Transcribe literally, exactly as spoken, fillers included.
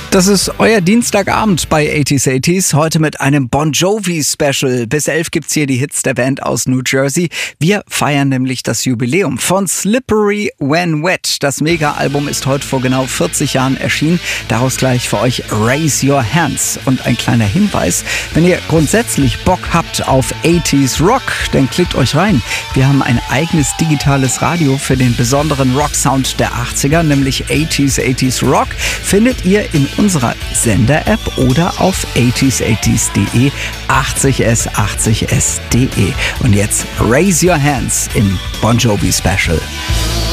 Das ist euer Dienstagabend bei achtziger achtziger, heute mit einem Bon Jovi Special. Bis elf gibt's hier die Hits der Band aus New Jersey. Wir feiern nämlich das Jubiläum von Slippery When Wet. Das Mega-Album ist heute vor genau vierzig Jahren erschienen. Daraus gleich für euch Raise Your Hands. Und ein kleiner Hinweis, wenn ihr grundsätzlich Bock habt auf achtziger Rock, dann klickt euch rein. Wir haben ein eigenes digitales Radio für den besonderen Rock-Sound der achtziger, nämlich achtziger achtziger Rock. Findet ihr in unserer Sender-App oder auf achtziger achtziger punkt de, achtzig s achtzig s punkt de. Und jetzt Raise Your Hands im Bon Jovi Special.